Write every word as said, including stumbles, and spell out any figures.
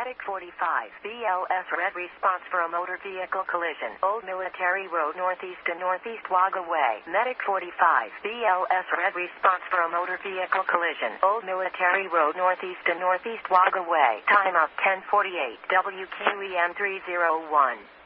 Medic forty-five, B L S red response for a motor vehicle collision. Old Military Road northeast to northeast Wagga Way. Medic forty-five, B L S red response for a motor vehicle collision. Old Military Road northeast to northeast Wagga Way. Time up ten forty-eight. W Q E M three oh one.